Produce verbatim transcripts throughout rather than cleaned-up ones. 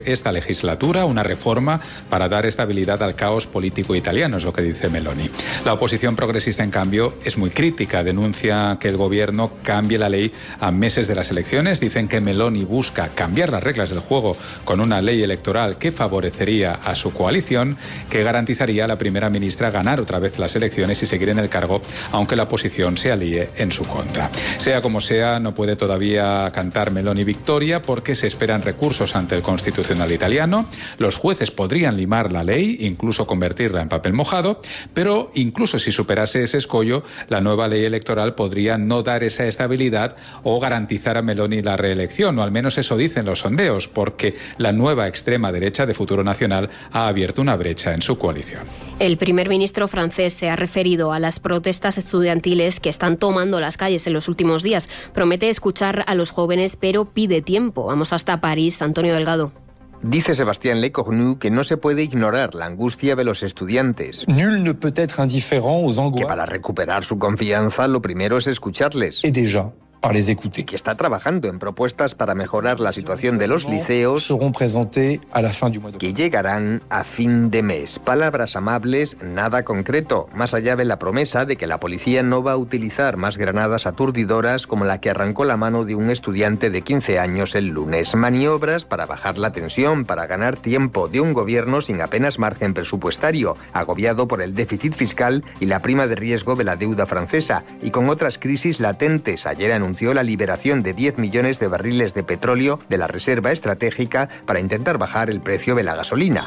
esta legislatura una reforma para dar estabilidad al caos político italiano, es lo que dice Meloni. La oposición progresista, en cambio, es muy crítica. Denuncia que el gobierno cambie la ley a meses de las elecciones. Dicen que Meloni busca cambiar las reglas del juego con una ley electoral que favorecería a su coalición, que garantizaría a la primera ministra ganar otra vez las elecciones y seguir en el cargo, aunque la oposición se alíe en su contra. Sea como sea, no puede todavía cantar Meloni victoria porque se esperan recursos ante el Constitucional italiano. Los jueces podrían limar la ley, incluso convertirla en papel mojado, pero incluso si superase ese escollo, la nueva ley electoral podría no dar esa estabilidad o garantizar a Meloni la reelección, o al menos eso dicen los sondeos, porque la nueva extrema derecha de Futuro Nacional ha abierto una brecha en su coalición. El primer ministro francés se ha referido a las protestas estudiantiles que están tomando las calles en los últimos días. Promete escuchar a los jóvenes, pero pide tiempo. Vamos hasta París. Antonio Delgado. Dice Sébastien Lecornu que no se puede ignorar la angustia de los estudiantes. Nul ne peut être indifférent aux angoisses. Que para recuperar su confianza, lo primero es escucharles. Et déjà, par les écouter. Que está trabajando en propuestas para mejorar la situación de los liceos seront présentées à la fin du mois de... que llegarán a fin de mes. Palabras amables, nada concreto, más allá de la promesa de que la policía no va a utilizar más granadas aturdidoras como la que arrancó la mano de un estudiante de quince años el lunes. Maniobras para bajar la tensión, para ganar tiempo de un gobierno sin apenas margen presupuestario, agobiado por el déficit fiscal y la prima de riesgo de la deuda francesa, y con otras crisis latentes. Ayer anunció anunció la liberación de diez millones de barriles de petróleo de la reserva estratégica para intentar bajar el precio de la gasolina.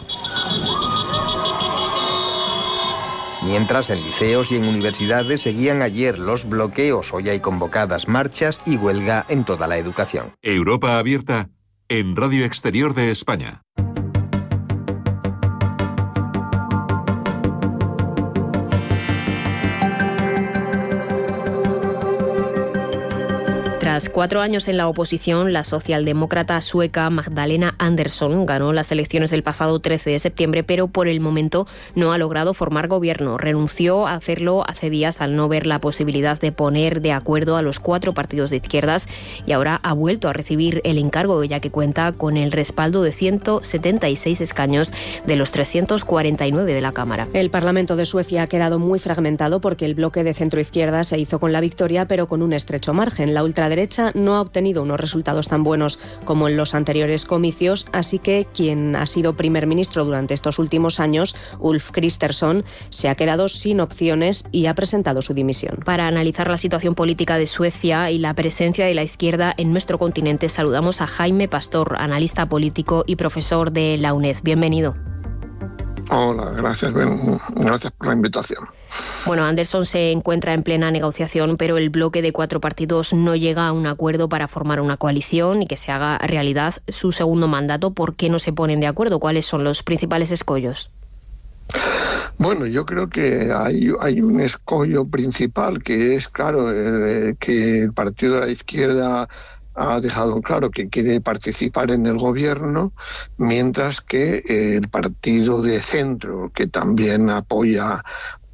Mientras en liceos y en universidades seguían ayer los bloqueos, hoy hay convocadas marchas y huelga en toda la educación. Europa Abierta en Radio Exterior de España. Tras cuatro años en la oposición, la socialdemócrata sueca Magdalena Andersson ganó las elecciones del pasado trece de septiembre, pero por el momento no ha logrado formar gobierno. Renunció a hacerlo hace días al no ver la posibilidad de poner de acuerdo a los cuatro partidos de izquierdas y ahora ha vuelto a recibir el encargo, ya que cuenta con el respaldo de ciento setenta y seis escaños de los trescientos cuarenta y nueve de la Cámara. El Parlamento de Suecia ha quedado muy fragmentado porque el bloque de centroizquierda se hizo con la victoria, pero con un estrecho margen. La ultraderecha no ha obtenido unos resultados tan buenos como en los anteriores comicios, así que quien ha sido primer ministro durante estos últimos años, Ulf Kristersson, se ha quedado sin opciones y ha presentado su dimisión. Para analizar la situación política de Suecia y la presencia de la izquierda en nuestro continente, saludamos a Jaime Pastor, analista político y profesor de la UNED. Bienvenido. Hola, gracias, gracias por la invitación. Bueno, Andersson se encuentra en plena negociación, pero el bloque de cuatro partidos no llega a un acuerdo para formar una coalición y que se haga realidad su segundo mandato. ¿Por qué no se ponen de acuerdo? ¿Cuáles son los principales escollos? Bueno, yo creo que hay, hay un escollo principal que es, claro, eh, que el partido de la izquierda ha dejado claro que quiere participar en el gobierno, mientras que el partido de centro, que también apoya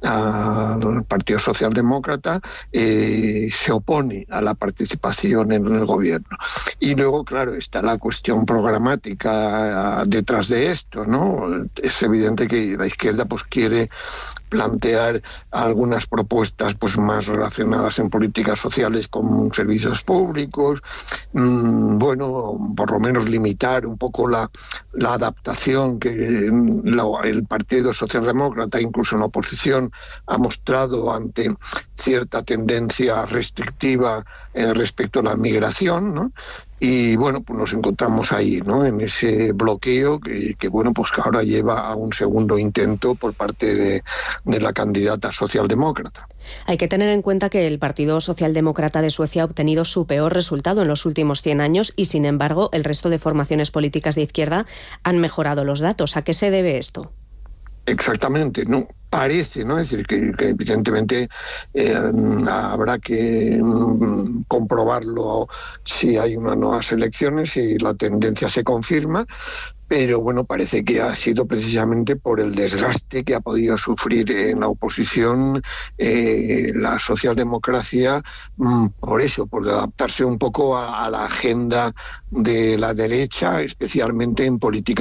al Partido Socialdemócrata, eh, se opone a la participación en el gobierno. Y luego, claro, está la cuestión programática detrás de esto, ¿no? Es evidente que la izquierda pues quiere plantear algunas propuestas pues más relacionadas en políticas sociales con servicios públicos, mmm, bueno, por lo menos limitar un poco la, la adaptación que la, el Partido Socialdemócrata, incluso en la oposición, ha mostrado ante cierta tendencia restrictiva eh, respecto a la migración, ¿no? Y bueno, pues nos encontramos ahí, ¿no? En ese bloqueo que, que bueno, pues que ahora lleva a un segundo intento por parte de, de la candidata socialdemócrata. Hay que tener en cuenta que el Partido Socialdemócrata de Suecia ha obtenido su peor resultado en los últimos cien años y, sin embargo, el resto de formaciones políticas de izquierda han mejorado los datos. ¿A qué se debe esto? Exactamente, no parece, ¿no? Es decir, que, que evidentemente eh, habrá que mm, comprobarlo si hay unas nuevas elecciones y la tendencia se confirma, pero bueno, parece que ha sido precisamente por el desgaste que ha podido sufrir en la oposición eh, la socialdemocracia, mm, por eso, por adaptarse un poco a, a la agenda de la derecha, especialmente en política